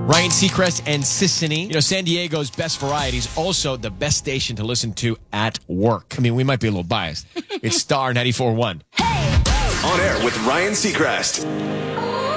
Ryan Seacrest and Sissany. You know, San Diego's best variety is also the best station to listen to at work. I mean, we might be a little biased. It's Star 94.1. On air with Ryan Seacrest.